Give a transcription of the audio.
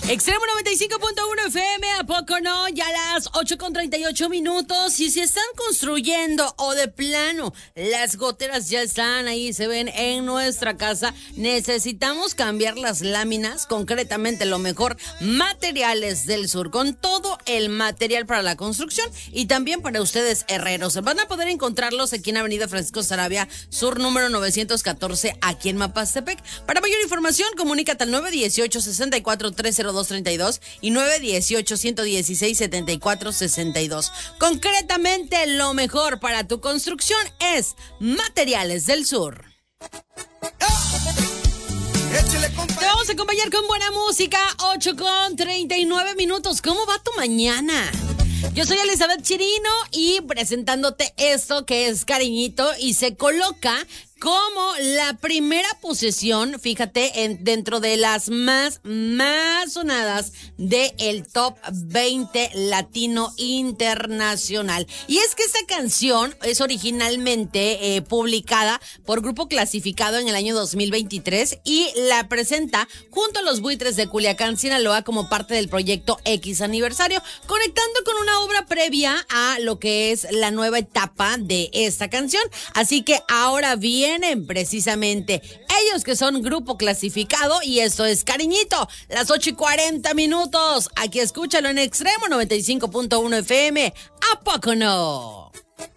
Extremo 95.1 FM, ¿a poco no? Ya las 8:38. Y si están construyendo o de plano, las goteras ya están ahí, se ven en nuestra casa, necesitamos cambiar las láminas, concretamente lo mejor, Materiales del Sur, con todo el material para la construcción y también para ustedes herreros. Van a poder encontrarlos aquí en Avenida Francisco Saravia, Sur número 914, aquí en Mapastepec. Para mayor información, comunícate al 918-64-30232 y 918-116-7462. Concretamente, lo mejor para tu construcción es Materiales del Sur. Te vamos a acompañar con buena música, 8:39. ¿Cómo va tu mañana? Yo soy Elizabeth Chirino y presentándote esto que es Cariñito y se coloca como la primera posición, fíjate, dentro de las más sonadas del Top 20 Latino Internacional. Y es que esta canción es originalmente publicada por Grupo Clasificado en el año 2023 y la presenta junto a los Buitres de Culiacán, Sinaloa, como parte del proyecto X Aniversario, conectando con una obra previa a lo que es la nueva etapa de esta canción. Así que ahora vienen precisamente ellos, que son Grupo Clasificado, y esto es Cariñito, las 8:40. Aquí escúchalo en Extremo 95.1 FM. ¿A poco no?